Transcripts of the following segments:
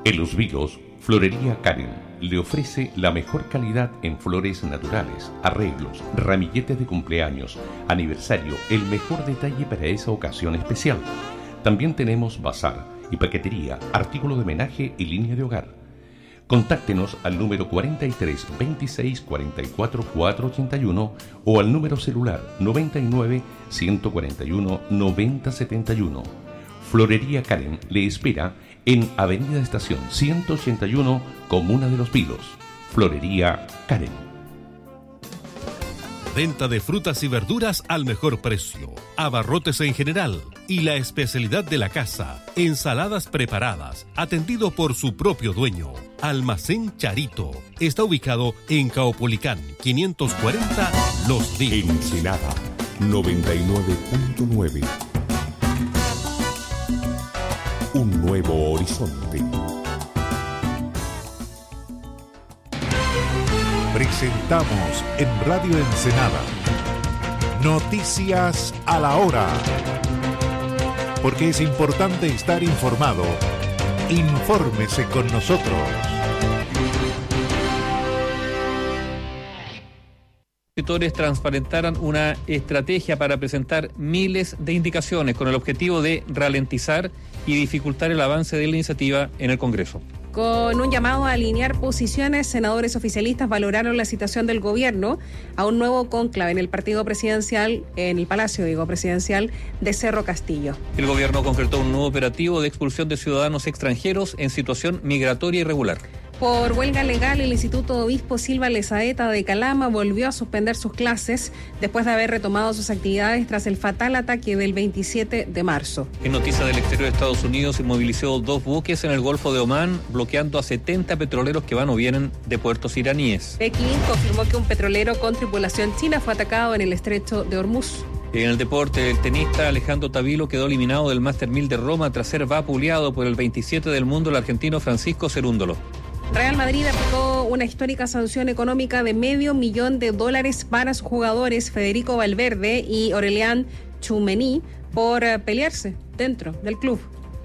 En Los Vilos, Florería Karen le ofrece la mejor calidad en flores naturales, arreglos, ramilletes de cumpleaños, aniversario, el mejor detalle para esa ocasión especial. También tenemos bazar y paquetería, artículos de homenaje y línea de hogar. Contáctenos al número 43 26 44 481 o al número celular 99 141 90 71. Florería Karen le espera en Avenida Estación 181, Comuna de Los Vilos. Florería Karen. Venta de frutas y verduras al mejor precio. Abarrotes en general y la especialidad de la casa. Ensaladas preparadas, atendido por su propio dueño. Almacén Charito. Está ubicado en Caupolicán 540 Los Vilos. Ensenada 99.9. Un nuevo horizonte. Presentamos en Radio Ensenada Noticias a la Hora. Porque es importante estar informado. Infórmese con nosotros. Los transparentaran una estrategia para presentar miles de indicaciones con el objetivo de ralentizar y dificultar el avance de la iniciativa en el Congreso. Con un llamado a alinear posiciones, senadores oficialistas valoraron la citación del gobierno a un nuevo cónclave en el partido presidencial, en el Palacio, presidencial de Cerro Castillo. El gobierno concretó un nuevo operativo de expulsión de ciudadanos extranjeros en situación migratoria irregular. Por huelga legal, el Instituto Obispo Silva Lezaeta de Calama volvió a suspender sus clases después de haber retomado sus actividades tras el fatal ataque del 27 de marzo. En noticias del exterior de Estados Unidos, se movilizó 2 buques en el Golfo de Omán, bloqueando a 70 petroleros que van o vienen de puertos iraníes. Pekín confirmó que un petrolero con tripulación china fue atacado en el estrecho de Hormuz. En el deporte, el tenista Alejandro Tavilo quedó eliminado del Master 1000 de Roma tras ser vapuleado por el 27 del mundo, el argentino Francisco Cerúndolo. Real Madrid aplicó una histórica sanción económica de $500,000 para sus jugadores Federico Valverde y Aurélien Tchouameni por pelearse dentro del club.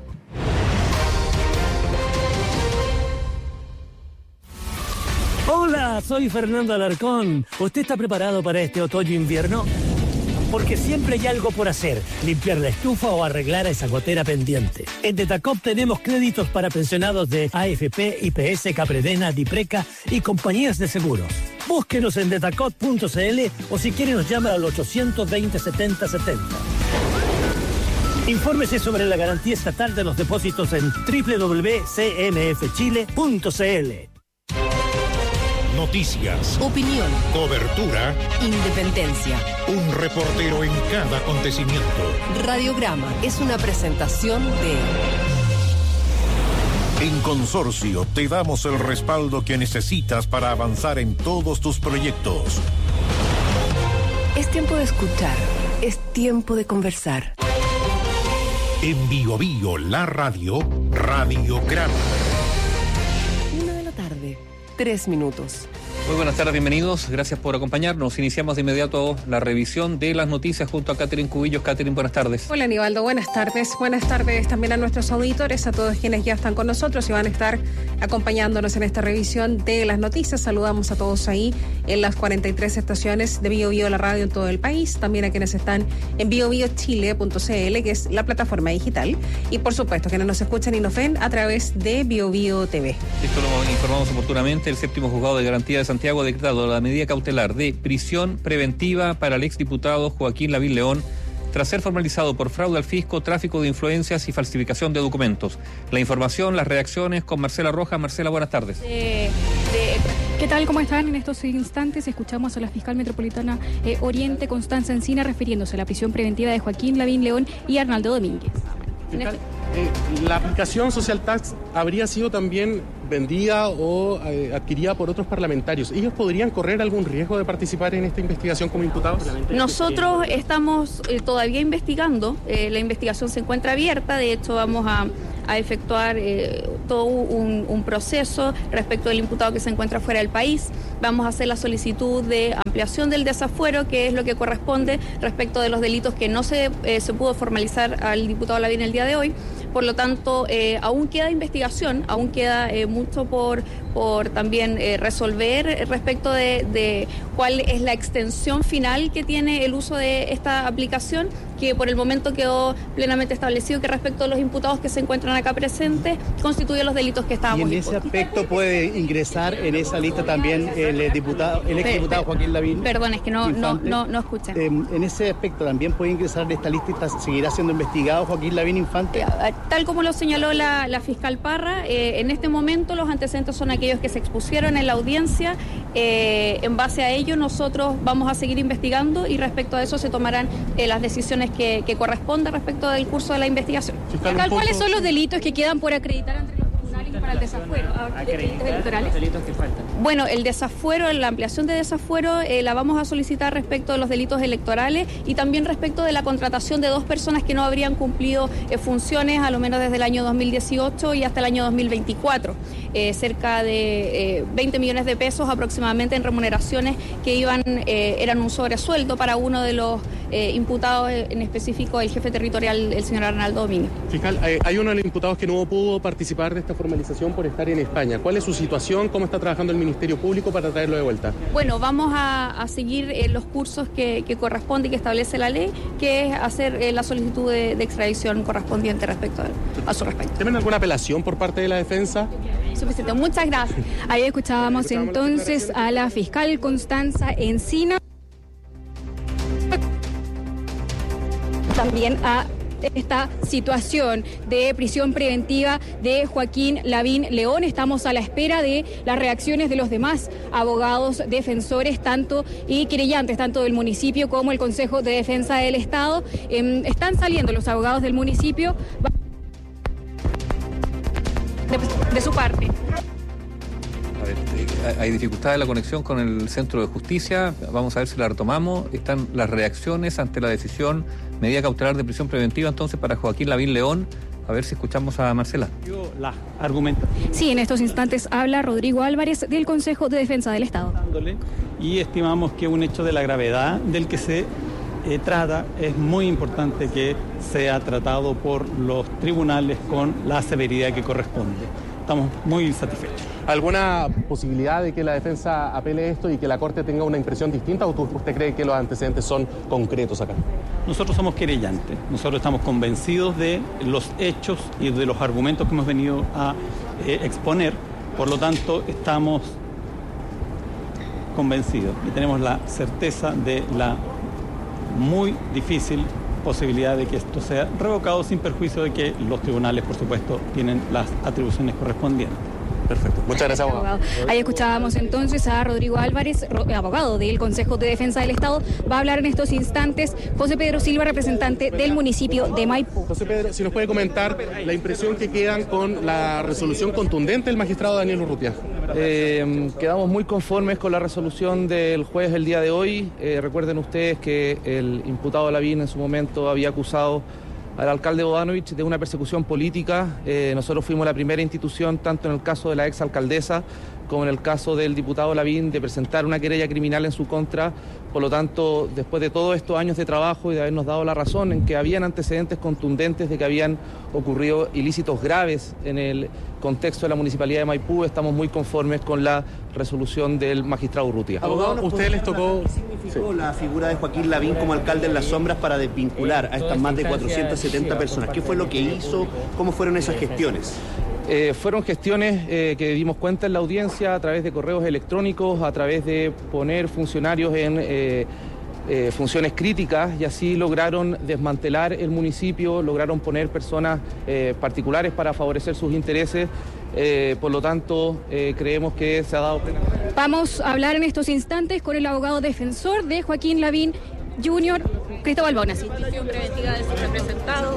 Hola, soy Fernando Alarcón. ¿Usted está preparado para este otoño-invierno? Porque siempre hay algo por hacer, limpiar la estufa o arreglar esa gotera pendiente. En Detacop tenemos créditos para pensionados de AFP, IPS, Capredena, Dipreca y compañías de seguros. Búsquenos en detacop.cl o si quiere nos llama al 820-7070. Infórmese sobre la garantía estatal de los depósitos en www.cmfchile.cl. Noticias, opinión, cobertura, independencia. Un reportero en cada acontecimiento. Radiograma es una presentación de... En Consorcio te damos el respaldo que necesitas para avanzar en todos tus proyectos. Es tiempo de escuchar, es tiempo de conversar. En Bio Bio, la radio, Radiograma. 3 minutos. Muy buenas tardes, bienvenidos, gracias por acompañarnos. Iniciamos de inmediato la revisión de las noticias junto a Catherine Cubillos. Catherine, buenas tardes. Hola, Aníbaldo, buenas tardes. Buenas tardes también a nuestros auditores, a todos quienes ya están con nosotros y van a estar acompañándonos en esta revisión de las noticias. Saludamos a todos ahí en las 43 estaciones de Bio Bio, la radio en todo el país, también a quienes están en biobiochile.cl, que es la plataforma digital, y por supuesto quienes nos escuchan y nos ven a través de Bio Bio TV. Esto lo informamos oportunamente. El séptimo juzgado de garantía de Santiago ha decretado la medida cautelar de prisión preventiva para el exdiputado Joaquín Lavín León tras ser formalizado por fraude al fisco, tráfico de influencias y falsificación de documentos. La información, las reacciones con Marcela Rojas. Marcela, buenas tardes. ¿Qué tal? ¿Cómo están? En estos instantes escuchamos a la fiscal metropolitana Oriente, Constanza Encina, refiriéndose a la prisión preventiva de Joaquín Lavín León y Arnaldo Domínguez. La aplicación Social Tax habría sido también vendida o adquirida por otros parlamentarios. ¿Ellos podrían correr algún riesgo de participar en esta investigación como imputados? Nosotros estamos todavía investigando. La investigación se encuentra abierta. De hecho, vamos a efectuar todo un proceso respecto del imputado que se encuentra fuera del país. Vamos a hacer la solicitud de ampliación del desafuero, que es lo que corresponde respecto de los delitos que no se pudo formalizar al diputado Lavín el día de hoy. Por lo tanto, aún queda investigación, aún queda mucho por también resolver respecto de cuál es la extensión final que tiene el uso de esta aplicación, que por el momento quedó plenamente establecido que respecto a los imputados que se encuentran acá presentes, constituye los delitos que estábamos. Y en ese aspecto puede ingresar en esa lista también el exdiputado Joaquín Lavín. Perdón, es que no escuché. En ese aspecto también puede ingresar en esta lista y seguirá siendo investigado Joaquín Lavín Infante. Tal como lo señaló la fiscal Parra, en este momento los antecedentes son aquellos que se expusieron en la audiencia. En base a ello nosotros vamos a seguir investigando y respecto a eso se tomarán las decisiones que correspondan respecto del curso de la investigación. ¿Cuáles son los delitos que quedan por acreditar entre los tribunales para el desafuero? Los delitos que faltan. Bueno, el desafuero, la ampliación de desafuero la vamos a solicitar respecto de los delitos electorales y también respecto de la contratación de 2 personas que no habrían cumplido funciones a lo menos desde el año 2018 y hasta el año 2024. Cerca de 20 millones de pesos aproximadamente en remuneraciones que eran un sobresueldo para uno de los imputados, en específico el jefe territorial, el señor Arnaldo Domínguez. Fiscal, hay uno de los imputados que no pudo participar de esta formalización por estar en España. ¿Cuál es su situación? ¿Cómo está trabajando el Ministerio Público para traerlo de vuelta? Bueno, vamos a seguir los cursos que corresponde y que establece la ley, que es hacer la solicitud de extradición correspondiente a su respecto. ¿Tienen alguna apelación por parte de la defensa? Suficiente, muchas gracias. Ahí escuchábamos entonces a la fiscal Constanza Encina. También a esta situación de prisión preventiva de Joaquín Lavín León. Estamos a la espera de las reacciones de los demás abogados defensores y querellantes, tanto del municipio como el Consejo de Defensa del Estado. Están saliendo los abogados del municipio de su parte. A ver, hay dificultad en la conexión con el Centro de Justicia. Vamos a ver si la retomamos. Están las reacciones ante la decisión, medida cautelar de prisión preventiva entonces para Joaquín Lavín León. A ver si escuchamos a Marcela. Sí, en estos instantes habla Rodrigo Álvarez del Consejo de Defensa del Estado. Y estimamos que un hecho de la gravedad del que se trata es muy importante que sea tratado por los tribunales con la severidad que corresponde. Estamos muy satisfechos. ¿Alguna posibilidad de que la defensa apele esto y que la Corte tenga una impresión distinta o usted cree que los antecedentes son concretos acá? Nosotros somos querellantes, nosotros estamos convencidos de los hechos y de los argumentos que hemos venido a exponer, por lo tanto estamos convencidos y tenemos la certeza de la muy difícil posibilidad de que esto sea revocado sin perjuicio de que los tribunales, por supuesto, tienen las atribuciones correspondientes. Perfecto. Muchas gracias, abogado. Ahí escuchábamos entonces a Rodrigo Álvarez, abogado del Consejo de Defensa del Estado. Va a hablar en estos instantes José Pedro Silva, representante del municipio de Maipú. José Pedro, si nos puede comentar la impresión que quedan con la resolución contundente del magistrado Daniel Urrutia. Quedamos muy conformes con la resolución del juez el día de hoy. Recuerden ustedes que el imputado Lavín en su momento había acusado al alcalde Bodanovich de una persecución política. Nosotros fuimos la primera institución, tanto en el caso de la exalcaldesa como en el caso del diputado Lavín, de presentar una querella criminal en su contra. Por lo tanto, después de todos estos años de trabajo y de habernos dado la razón en que habían antecedentes contundentes de que habían ocurrido ilícitos graves en el contexto de la Municipalidad de Maipú, estamos muy conformes con la resolución del magistrado Urrutia. Abogado, ¿usted les tocó? ¿Qué significó la figura de Joaquín Lavín como alcalde en las sombras para desvincular a estas más de 470 personas? ¿Qué fue lo que hizo? ¿Cómo fueron esas gestiones? Fueron gestiones que dimos cuenta en la audiencia a través de correos electrónicos, a través de poner funcionarios en funciones críticas, y así lograron desmantelar el municipio, lograron poner personas particulares para favorecer sus intereses. Por lo tanto, creemos que se ha dado plena. Vamos a hablar en estos instantes con el abogado defensor de Joaquín Lavín Jr., Cristóbal Bonasi. Prisión preventiva de su representado.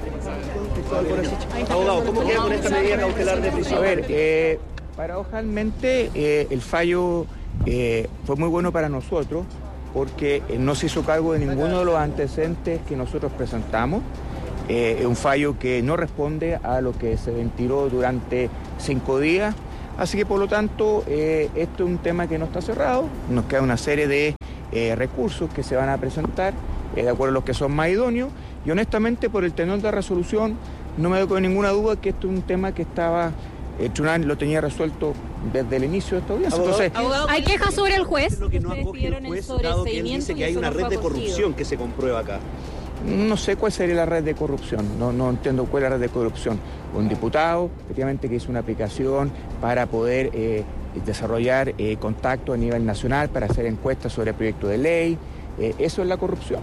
Abogado, ¿cómo queda con esta medida cautelar de prisión? A ver, paradojalmente el fallo fue muy bueno para nosotros porque no se hizo cargo de ninguno de los antecedentes que nosotros presentamos. Es un fallo que no responde a lo que se ventiló durante 5 días. Así que, por lo tanto, esto es un tema que no está cerrado. Nos queda una serie de recursos que se van a presentar de acuerdo a los que son más idóneos. Y honestamente, por el tenor de resolución, no me doy ninguna duda que esto es un tema que el tribunal lo tenía resuelto desde el inicio de esta audiencia. Entonces, ¿hay quejas sobre el juez? Lo que no acoge el juez, dado que él dice que hay una red de corrupción que se comprueba acá. No sé cuál sería la red de corrupción, no entiendo cuál es la red de corrupción. Un diputado, efectivamente, que hizo una aplicación para poder desarrollar contacto a nivel nacional, para hacer encuestas sobre el proyecto de ley. ¿Eso es la corrupción?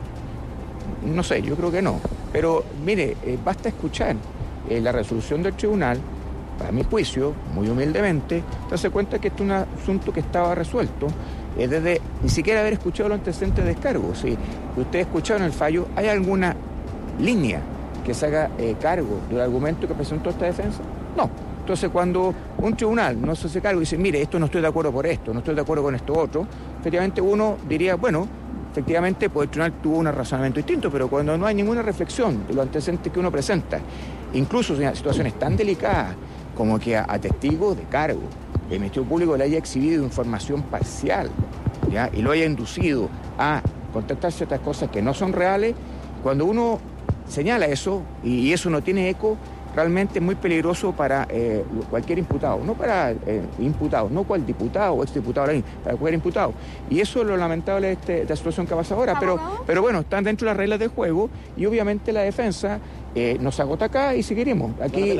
No sé, yo creo que no. Pero mire, basta escuchar la resolución del tribunal, para mi juicio, muy humildemente, darse cuenta que esto es un asunto que estaba resuelto desde ni siquiera haber escuchado los antecedentes de descargo. Si ustedes escucharon el fallo, ¿hay alguna línea que se haga cargo del argumento que presentó esta defensa? No. Entonces, cuando un tribunal no se hace cargo y dice, mire, esto no estoy de acuerdo por esto, no estoy de acuerdo con esto otro, efectivamente uno diría, bueno, efectivamente, pues el tribunal tuvo un razonamiento distinto, pero cuando no hay ninguna reflexión de los antecedentes que uno presenta, incluso en situaciones tan delicadas como que a testigos de cargo, el Ministerio Público le haya exhibido información parcial, ¿ya? Y lo haya inducido a contestar ciertas cosas que no son reales, cuando uno señala eso y eso no tiene eco, realmente es muy peligroso para cualquier imputado, no para imputados, no cual diputado o exdiputado, para cualquier imputado. Y eso es lo lamentable de esta situación que pasa ahora. Pero bueno, están dentro de las reglas del juego y obviamente la defensa nos agota acá y seguiremos. Aquí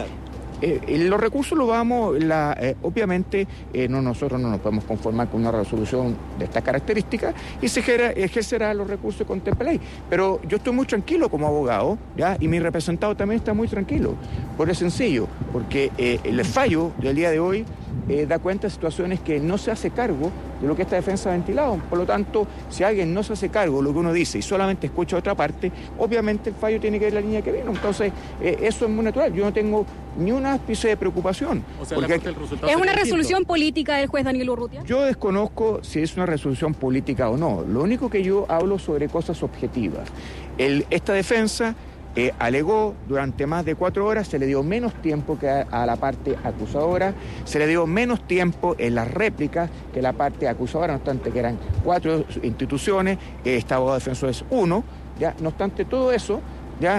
los recursos los vamos, obviamente nosotros no nos podemos conformar con una resolución de estas características y se ejercerá los recursos que contempla la ley. Pero yo estoy muy tranquilo como abogado, ¿ya? Y mi representado también está muy tranquilo, por es sencillo, porque el fallo del día de hoy da cuenta de situaciones que no se hace cargo de lo que esta defensa ha ventilado. Por lo tanto, si alguien no se hace cargo de lo que uno dice y solamente escucha otra parte, obviamente el fallo tiene que ir la línea que vino. Entonces, eso es muy natural. Yo no tengo ni un ápice de preocupación. O sea, ¿es una resolución política del juez Daniel Urrutia? Yo desconozco si es una resolución política o no. Lo único que yo hablo sobre cosas objetivas. Esta defensa alegó durante más de 4 horas, se le dio menos tiempo que a la parte acusadora, se le dio menos tiempo en las réplicas que la parte acusadora, no obstante que eran 4 instituciones, este abogado defensor es 1, ya, no obstante todo eso, ya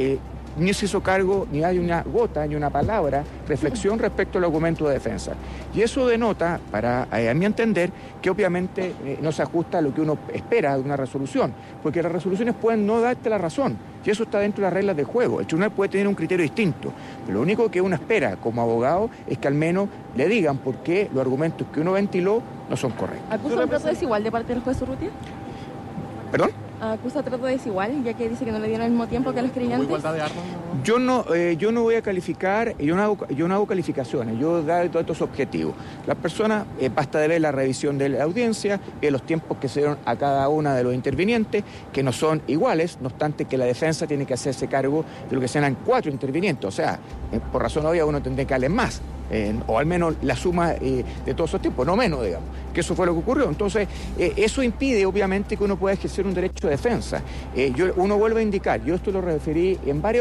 ni se hizo cargo, ni hay una gota, ni una palabra, reflexión respecto al argumento de defensa. Y eso denota, a mi entender, que obviamente no se ajusta a lo que uno espera de una resolución, porque las resoluciones pueden no darte la razón, y eso está dentro de las reglas del juego. El tribunal puede tener un criterio distinto, pero lo único que uno espera como abogado es que al menos le digan por qué los argumentos que uno ventiló no son correctos. ¿Acusa un trato desigual de parte del juez Urrutia? ¿Perdón? ¿Acusa trato desigual, ya que dice que no le dieron el mismo tiempo que a los creyentes? ¿Igualdad de armas? Yo no voy a calificar, yo no hago calificaciones, yo doy todos estos objetivos. Las personas, basta de ver la revisión de la audiencia, los tiempos que se dieron a cada una de los intervinientes, que no son iguales, no obstante que la defensa tiene que hacerse cargo de lo que sean 4 intervinientes, o sea, por razón obvia uno tendría que darle más. O al menos la suma de todos esos tiempos, no menos, digamos, que eso fue lo que ocurrió. Entonces, eso impide, obviamente, que uno pueda ejercer un derecho de defensa. Uno vuelve a indicar, yo esto lo referí en varias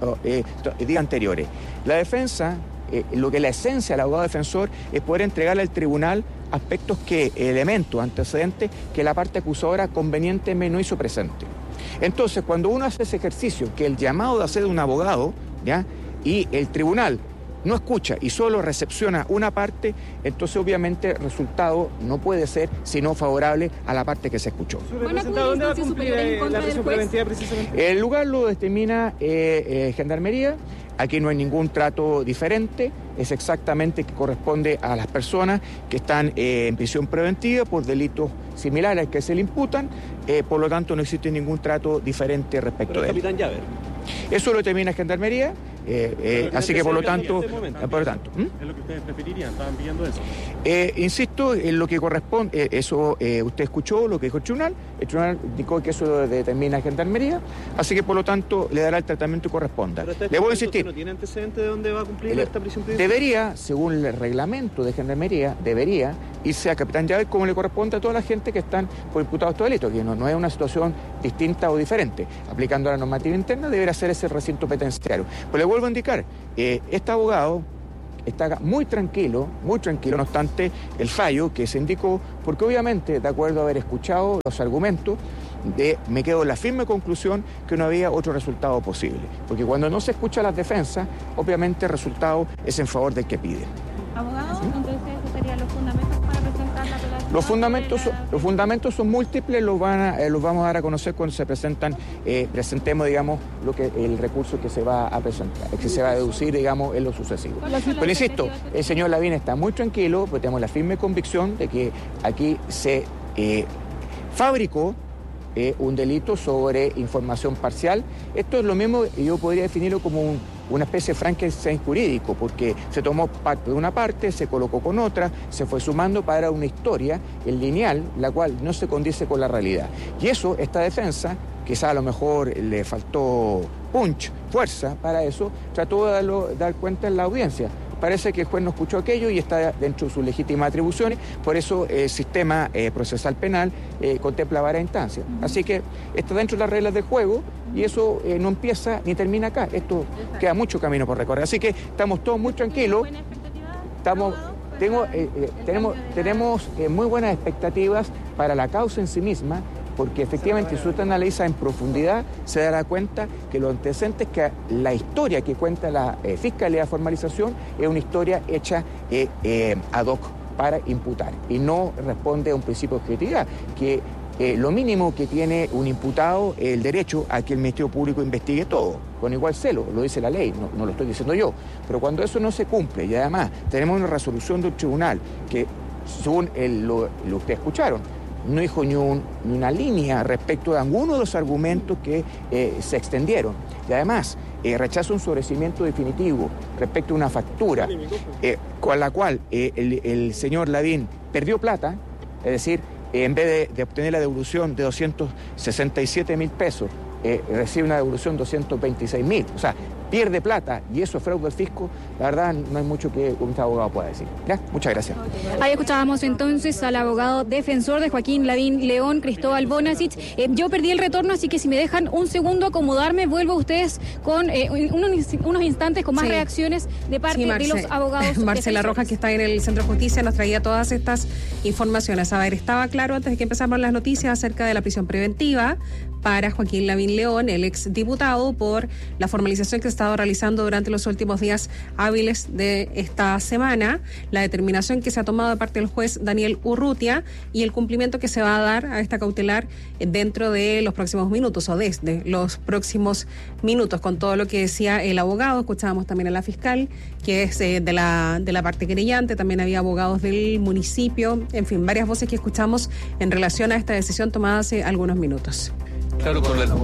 días anteriores. La defensa, lo que la esencia del abogado defensor es poder entregarle al tribunal aspectos elementos, antecedentes, que la parte acusadora convenientemente no hizo presente. Entonces, cuando uno hace ese ejercicio, que el llamado de hacer de un abogado, ¿ya? Y el tribunal no escucha y solo recepciona una parte, entonces obviamente el resultado no puede ser sino favorable a la parte que se escuchó. ¿Dónde va a cumplir la prisión preventiva precisamente? El lugar lo determina Gendarmería. Aquí no hay ningún trato diferente, es exactamente que corresponde a las personas que están en prisión preventiva por delitos similares que se le imputan, por lo tanto no existe ningún trato diferente respecto de él. Capitán Llaver. Eso lo determina Gendarmería, así que por lo tanto... ¿Es lo que ustedes preferirían? ¿Estaban pidiendo eso? Insisto, en lo que corresponde, eso usted escuchó lo que dijo el tribunal indicó que eso lo determina Gendarmería, así que por lo tanto le dará el tratamiento que corresponda. Le voy a insistir. ¿No tiene antecedente de dónde va a cumplir esta prisión preventiva? Debería, según el reglamento de Gendarmería, debería irse a Capitán Llaver como le corresponde a toda la gente que están por imputados de estos delitos, que no es una situación distinta o diferente. Aplicando la normativa interna debería ser ese recinto penitenciario. Pero le vuelvo a indicar, este abogado está muy tranquilo, no obstante el fallo que se indicó, porque obviamente, de acuerdo a haber escuchado los argumentos, me quedo en la firme conclusión que no había otro resultado posible. Porque cuando no se escucha las defensas, obviamente el resultado es en favor del que pide. Abogado, entonces esos serían los fundamentos para presentar la apelación. Los fundamentos son múltiples, los vamos a dar a conocer cuando se presentemos, digamos, el recurso que se va a presentar, que se va a deducir, digamos, en lo sucesivo. Pero insisto, el señor Lavín está muy tranquilo, porque tenemos la firme convicción de que aquí se fabricó un delito sobre información parcial. Esto es lo mismo, yo podría definirlo como una especie de Frankenstein jurídico, porque se tomó parte de una parte, se colocó con otra, se fue sumando para una historia, el lineal, la cual no se condice con la realidad. Y eso, esta defensa, quizá a lo mejor le faltó punch, fuerza para eso, trató de dar cuenta en la audiencia. Parece que el juez no escuchó aquello y está dentro de sus legítimas atribuciones, por eso el sistema procesal penal contempla varias instancias. Así que está dentro de las reglas del juego y eso no empieza ni termina acá. Esto queda mucho camino por recorrer. Así que estamos todos muy tranquilos. Tenemos muy buenas expectativas para la causa en sí misma, porque efectivamente si usted analiza en profundidad se dará cuenta que los antecedentes, que la historia que cuenta la Fiscalía de Formalización es una historia hecha ad hoc para imputar y no responde a un principio de objetividad, que lo mínimo que tiene un imputado es el derecho a que el Ministerio Público investigue todo, con igual celo, lo dice la ley, no lo estoy diciendo yo, pero cuando eso no se cumple y además tenemos una resolución del tribunal que, según lo que ustedes escucharon, no dijo ni una línea respecto de alguno de los argumentos que se extendieron. Y además, rechaza un sobreseimiento definitivo respecto a una factura con la cual el señor Lavín perdió plata, es decir, en vez de obtener la devolución de 267.000 pesos, recibe una devolución de 226.000. O sea, pierde plata y eso es fraude al fisco. La verdad, no hay mucho que un abogado pueda decir. ¿Ya? Muchas gracias. Ahí escuchábamos entonces al abogado defensor de Joaquín Lavín León, Cristóbal Bonasich. Yo perdí el retorno, así que si me dejan un segundo acomodarme, vuelvo a ustedes con unos instantes con más reacciones de parte de los abogados. Marcela Rojas, que está en el Centro de Justicia, nos traía todas estas informaciones. A ver, estaba claro antes de que empezáramos las noticias acerca de la prisión preventiva para Joaquín Lavín León, el exdiputado, por la formalización que se ha estado realizando durante los últimos días hábiles de esta semana, la determinación que se ha tomado de parte del juez Daniel Urrutia y el cumplimiento que se va a dar a esta cautelar dentro de los próximos minutos o desde los próximos minutos, con todo lo que decía el abogado. Escuchábamos también a la fiscal, que es de la parte querellante, también había abogados del municipio, en fin, varias voces que escuchamos en relación a esta decisión tomada hace algunos minutos. Claro,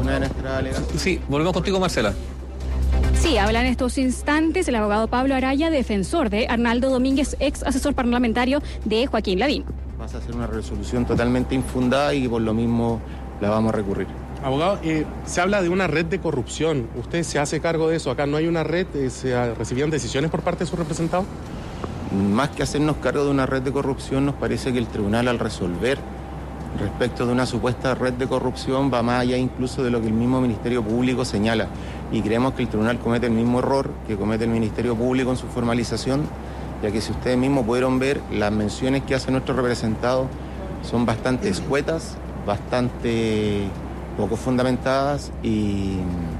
sí, volvemos contigo, Marcela. Sí, habla en estos instantes el abogado Pablo Araya, defensor de Arnaldo Domínguez, ex asesor parlamentario de Joaquín Lavín. Vas a hacer una resolución totalmente infundada y por lo mismo la vamos a recurrir. Abogado, se habla de una red de corrupción. ¿Usted se hace cargo de eso? ¿Acá no hay una red? ¿Se recibían decisiones por parte de su representado? Más que hacernos cargo de una red de corrupción, nos parece que el tribunal, al resolver respecto de una supuesta red de corrupción, va más allá incluso de lo que el mismo Ministerio Público señala. Y creemos que el tribunal comete el mismo error que comete el Ministerio Público en su formalización, ya que si ustedes mismos pudieron ver, las menciones que hace nuestro representado son bastante escuetas, bastante poco fundamentadas y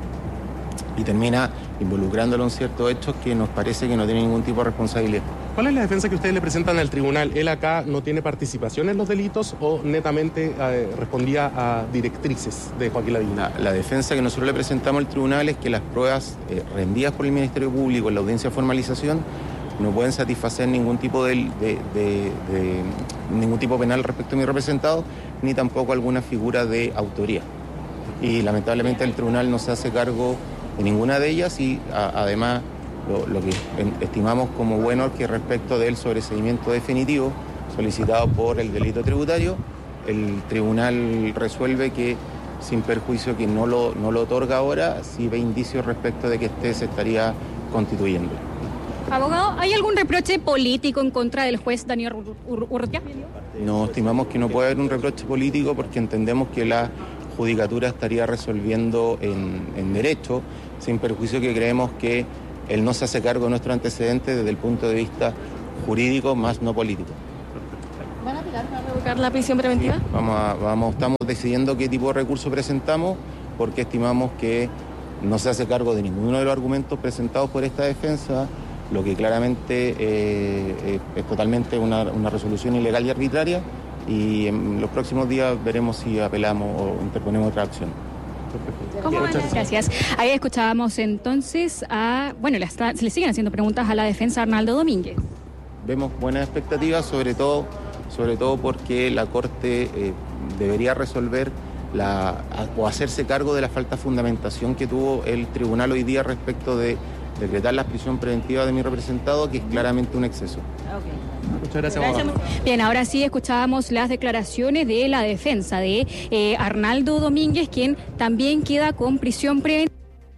termina involucrándolo en ciertos hechos que nos parece que no tiene ningún tipo de responsabilidad. ¿Cuál es la defensa que ustedes le presentan al tribunal? ¿Él acá no tiene participación en los delitos o netamente respondía a directrices de Joaquín Lavín? La defensa que nosotros le presentamos al tribunal es que las pruebas rendidas por el Ministerio Público en la audiencia de formalización no pueden satisfacer ningún tipo ningún tipo penal respecto a mi representado, ni tampoco alguna figura de autoría. Y lamentablemente el tribunal no se hace cargo de ninguna de ellas y además lo que estimamos como bueno es que respecto del sobreseimiento definitivo solicitado por el delito tributario, el tribunal resuelve que sin perjuicio que no lo otorga ahora, si ve indicios respecto de que se estaría constituyendo. Abogado, ¿hay algún reproche político en contra del juez Daniel Urrutia? No, estimamos que no puede haber un reproche político porque entendemos que la judicatura estaría resolviendo en derecho, sin perjuicio que creemos que él no se hace cargo de nuestros antecedentes desde el punto de vista jurídico, más no político. ¿Van a postular para revocar la prisión preventiva? Sí, estamos decidiendo qué tipo de recurso presentamos, porque estimamos que no se hace cargo de ninguno de los argumentos presentados por esta defensa, lo que claramente es totalmente una resolución ilegal y arbitraria, y en los próximos días veremos si apelamos o interponemos otra acción. Gracias. Ahí escuchábamos entonces se le siguen haciendo preguntas a la defensa Arnaldo Domínguez. Vemos buenas expectativas, sobre todo porque la Corte debería resolver o hacerse cargo de la falta de fundamentación que tuvo el tribunal hoy día respecto de decretar la prisión preventiva de mi representado, que es claramente un exceso. Muchas gracias, abogado. Bien, ahora sí escuchábamos las declaraciones de la defensa de Arnaldo Domínguez, quien también queda con prisión preventiva.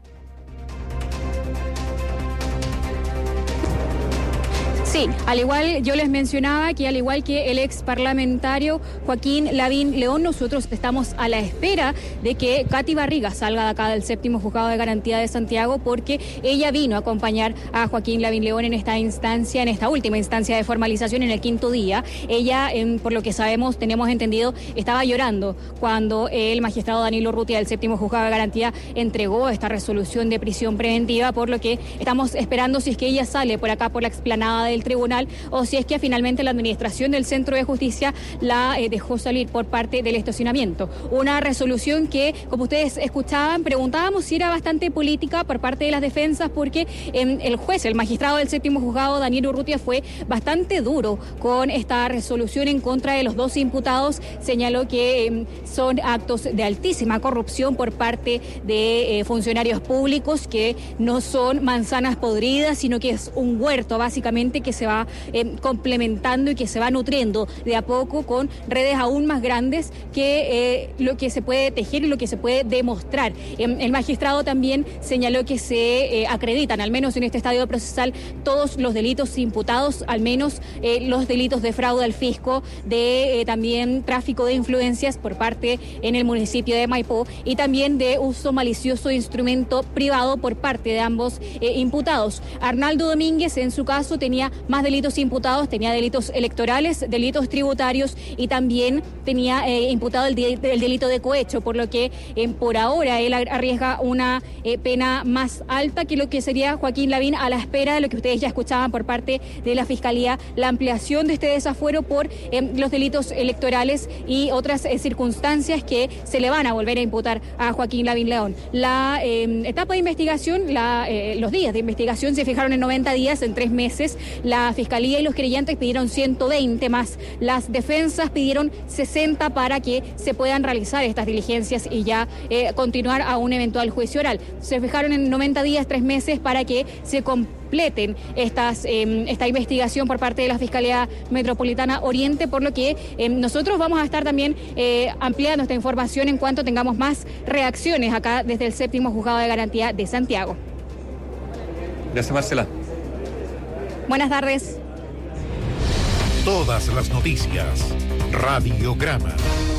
Sí, al igual yo les mencionaba que al igual que el ex parlamentario Joaquín Lavín León, nosotros estamos a la espera de que Katy Barriga salga de acá del 7º Juzgado de Garantía de Santiago, porque ella vino a acompañar a Joaquín Lavín León en esta instancia, en esta última instancia de formalización, en el 5º día. Ella, por lo que sabemos, tenemos entendido, estaba llorando cuando el magistrado Danilo Urrutia del 7º Juzgado de Garantía entregó esta resolución de prisión preventiva, por lo que estamos esperando si es que ella sale por acá por la explanada del tribunal o si es que finalmente la administración del Centro de Justicia la dejó salir por parte del estacionamiento. Una resolución que, como ustedes escuchaban, preguntábamos si era bastante política por parte de las defensas, porque el juez, el magistrado del 7º Juzgado, Danilo Urrutia, fue bastante duro con esta resolución en contra de los 2 imputados. Señaló que son actos de altísima corrupción por parte de funcionarios públicos, que no son manzanas podridas, sino que es un huerto básicamente que se va complementando y que se va nutriendo de a poco con redes aún más grandes que lo que se puede tejer y lo que se puede demostrar. El magistrado también señaló que se acreditan, al menos en este estadio procesal, todos los delitos imputados, al menos los delitos de fraude al fisco, de también tráfico de influencias por parte en el municipio de Maipú, y también de uso malicioso de instrumento privado por parte de ambos imputados. Arnaldo Domínguez, en su caso, tenía más delitos imputados, tenía delitos electorales, delitos tributarios, y también tenía imputado el delito de cohecho, por lo que por ahora él arriesga una pena más alta que lo que sería Joaquín Lavín, a la espera de lo que ustedes ya escuchaban por parte de la Fiscalía, la ampliación de este desafuero por los delitos electorales y otras circunstancias que se le van a volver a imputar a Joaquín Lavín León. La etapa de investigación, los días de investigación se fijaron en 90 días, en 3 meses. La Fiscalía y los querellantes pidieron 120 más. Las defensas pidieron 60 para que se puedan realizar estas diligencias y ya continuar a un eventual juicio oral. Se fijaron en 90 días, 3 meses para que se completen esta investigación por parte de la Fiscalía Metropolitana Oriente, por lo que nosotros vamos a estar también ampliando esta información en cuanto tengamos más reacciones acá desde el 7º Juzgado de Garantía de Santiago. Gracias, Marcela. Buenas tardes. Todas las noticias. Radiograma.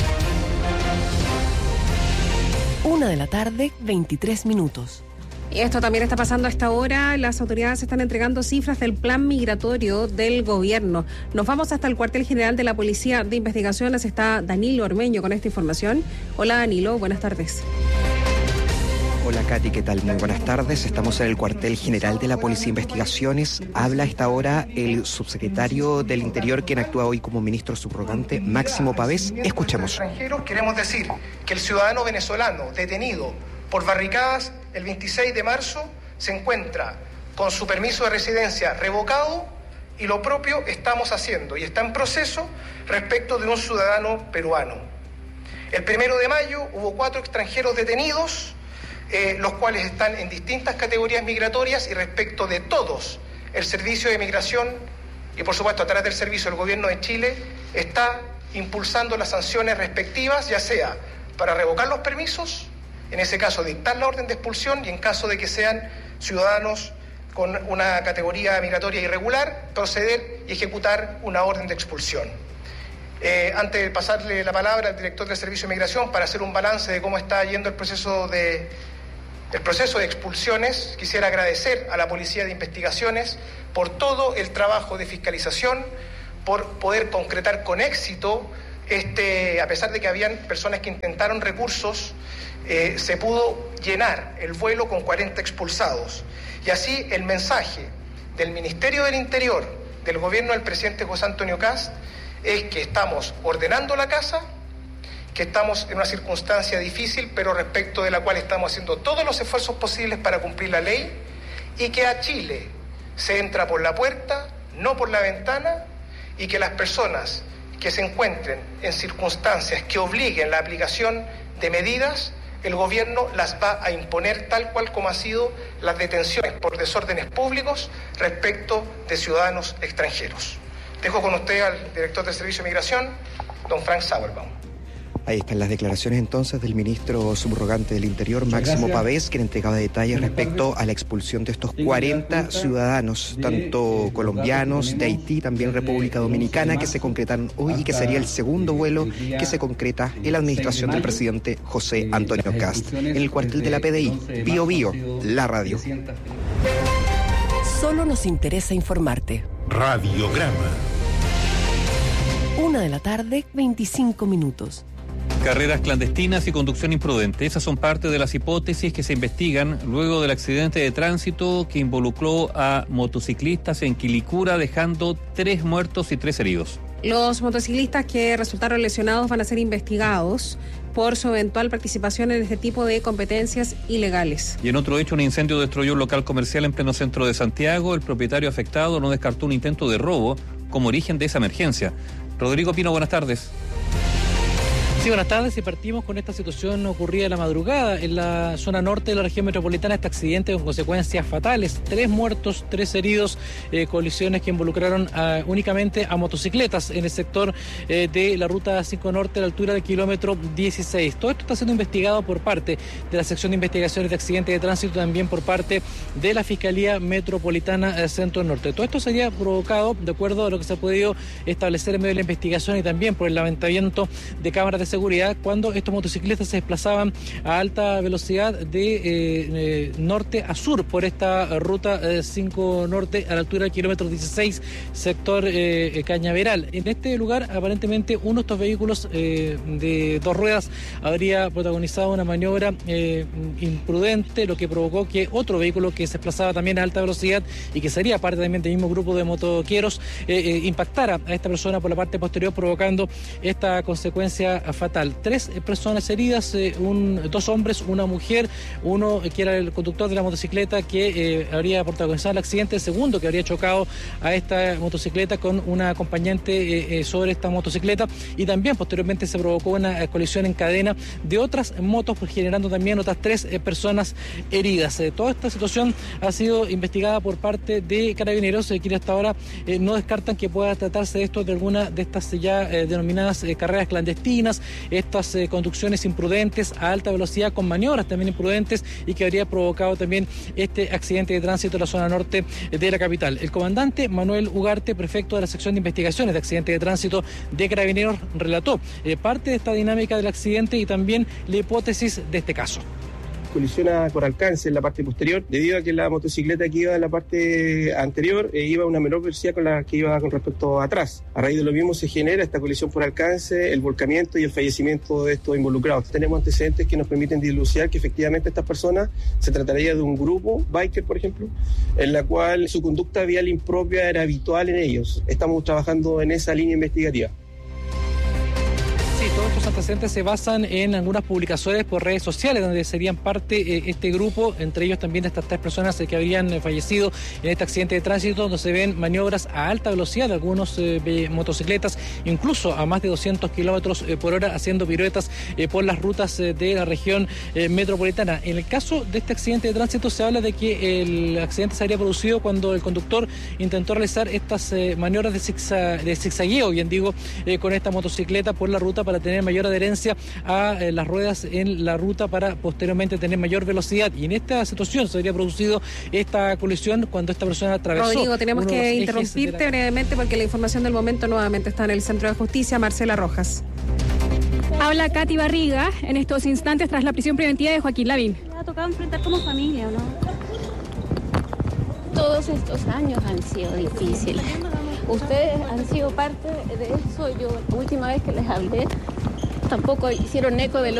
1:23 p.m. Y esto también está pasando a esta hora. Las autoridades están entregando cifras del plan migratorio del gobierno. Nos vamos hasta el cuartel general de la Policía de Investigaciones. Está Danilo Ormeño con esta información. Hola, Danilo, buenas tardes. Hola, Katy, ¿qué tal? Muy buenas tardes. Estamos en el cuartel general de la Policía de Investigaciones. Habla a esta hora el subsecretario del Interior, quien actúa hoy como ministro subrogante, Máximo Pavés. Escuchemos. Queremos decir que el ciudadano venezolano detenido por barricadas el 26 de marzo se encuentra con su permiso de residencia revocado, y lo propio estamos haciendo y está en proceso respecto de un ciudadano peruano. El 1 de mayo hubo 4 extranjeros detenidos, los cuales están en distintas categorías migratorias, y respecto de todos, el Servicio de Migración y, por supuesto, a través del Servicio del Gobierno de Chile, está impulsando las sanciones respectivas, ya sea para revocar los permisos, en ese caso dictar la orden de expulsión, y en caso de que sean ciudadanos con una categoría migratoria irregular, proceder y ejecutar una orden de expulsión. Antes de pasarle la palabra al director del Servicio de Migración para hacer un balance de cómo está yendo el proceso de expulsiones, quisiera agradecer a la Policía de Investigaciones por todo el trabajo de fiscalización, por poder concretar con éxito a pesar de que habían personas que intentaron recursos, se pudo llenar el vuelo con 40 expulsados. Y así el mensaje del Ministerio del Interior, del gobierno del presidente José Antonio Kast, es que estamos ordenando la casa, que estamos en una circunstancia difícil, pero respecto de la cual estamos haciendo todos los esfuerzos posibles para cumplir la ley, y que a Chile se entra por la puerta, no por la ventana, y que las personas que se encuentren en circunstancias que obliguen la aplicación de medidas, el gobierno las va a imponer tal cual como ha sido las detenciones por desórdenes públicos respecto de ciudadanos extranjeros. Dejo con usted al director del Servicio de Migración, don Frank Sauerbaum. Ahí están las declaraciones entonces del ministro subrogante del Interior, Máximo Pavés, quien entregaba detalles respecto a la expulsión de estos 40 ciudadanos, tanto colombianos, de Haití, también República Dominicana, que se concretaron hoy y que sería el segundo vuelo que se concreta en la administración del presidente José Antonio Kast. En el cuartel de la PDI, Bío Bío, la radio. Solo nos interesa informarte. Radiograma. 1:00 p.m, 25 minutos. Carreras clandestinas y conducción imprudente. Esas son parte de las hipótesis que se investigan luego del accidente de tránsito que involucró a motociclistas en Quilicura, dejando 3 muertos y 3 heridos. Los motociclistas que resultaron lesionados van a ser investigados por su eventual participación en este tipo de competencias ilegales. Y en otro hecho, un incendio destruyó un local comercial en pleno centro de Santiago. El propietario afectado no descartó un intento de robo como origen de esa emergencia. Rodrigo Pino, buenas tardes. Sí, buenas tardes, y partimos con esta situación ocurrida la madrugada en la zona norte de la región metropolitana. Este accidente con consecuencias fatales, 3 muertos, 3 heridos, colisiones que involucraron únicamente a motocicletas en el sector de la ruta 5 norte a la altura del kilómetro 16. Todo esto está siendo investigado por parte de la sección de investigaciones de accidentes de tránsito, también por parte de la Fiscalía Metropolitana Centro Norte. Todo esto sería provocado, de acuerdo a lo que se ha podido establecer en medio de la investigación y también por el levantamiento de cámaras de seguridad, cuando estos motociclistas se desplazaban a alta velocidad de norte a sur por esta ruta 5 norte a la altura del kilómetro 16, sector Cañaveral. En este lugar, aparentemente, uno de estos vehículos de 2 ruedas habría protagonizado una maniobra imprudente, lo que provocó que otro vehículo que se desplazaba también a alta velocidad y que sería parte también del mismo grupo de motoqueros impactara a esta persona por la parte posterior, provocando esta consecuencia fatal. 3 personas heridas, 2 hombres, una mujer, uno que era el conductor de la motocicleta que habría protagonizado el accidente, el segundo que habría chocado a esta motocicleta con una acompañante sobre esta motocicleta, y también posteriormente se provocó una colisión en cadena de otras motos, generando también otras 3 personas heridas. Toda esta situación ha sido investigada por parte de Carabineros, quienes hasta ahora no descartan que pueda tratarse de esto de alguna de estas ya denominadas carreras clandestinas, estas conducciones imprudentes a alta velocidad con maniobras también imprudentes, y que habría provocado también este accidente de tránsito en la zona norte de la capital. El comandante Manuel Ugarte, prefecto de la sección de investigaciones de accidentes de tránsito de Carabineros, relató parte de esta dinámica del accidente y también la hipótesis de este caso. Colisiona por alcance en la parte posterior, debido a que la motocicleta que iba en la parte anterior iba a una menor velocidad con la que iba con respecto a atrás. A raíz de lo mismo se genera esta colisión por alcance, el volcamiento y el fallecimiento de estos involucrados. Tenemos antecedentes que nos permiten dilucidar que efectivamente estas personas se trataría de un grupo, biker por ejemplo, en la cual su conducta vial impropia era habitual en ellos. Estamos trabajando en esa línea investigativa. Sí, todos estos antecedentes se basan en algunas publicaciones por redes sociales donde serían parte este grupo, entre ellos también de estas 3 personas que habrían fallecido en este accidente de tránsito, donde se ven maniobras a alta velocidad de algunos motocicletas, incluso a más de 200 kilómetros por hora, haciendo piruetas por las rutas de la región metropolitana. En el caso de este accidente de tránsito se habla de que el accidente se habría producido cuando el conductor intentó realizar estas maniobras de zigzagueo, bien digo, con esta motocicleta por la ruta para tener mayor adherencia a las ruedas en la ruta, para posteriormente tener mayor velocidad. Y en esta situación se habría producido esta colisión cuando esta persona atravesó. Rodrigo, tenemos que interrumpirte brevemente porque la información del momento nuevamente está en el Centro de Justicia. Marcela Rojas. Habla Katy Barriga en estos instantes tras la prisión preventiva de Joaquín Lavín. Me ha tocado enfrentar como familia, ¿o no? Todos estos años han sido difíciles. Ustedes han sido parte de eso. Yo la última vez que les hablé tampoco hicieron eco de lo